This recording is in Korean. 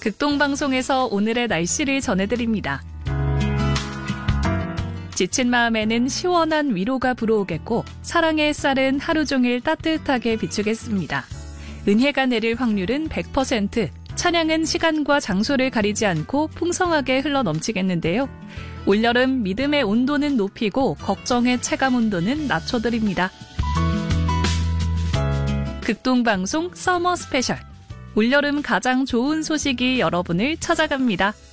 극동방송에서 오늘의 날씨를 전해드립니다. 지친 마음에는 시원한 위로가 불어오겠고 사랑의 햇살은 하루 종일 따뜻하게 비추겠습니다. 은혜가 내릴 확률은 100%, 찬양은 시간과 장소를 가리지 않고 풍성하게 흘러넘치겠는데요. 올여름 믿음의 온도는 높이고 걱정의 체감 온도는 낮춰드립니다. 극동방송 서머 스페셜. 올여름 가장 좋은 소식이 여러분을 찾아갑니다.